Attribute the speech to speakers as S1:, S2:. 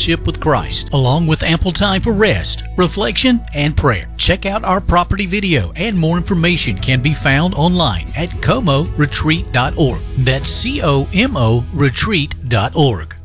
S1: relationship with Christ, along with ample time for rest, reflection, and prayer. Check out our property video, and more information can be found online at comoretreat.org. That's COMO retreat.org.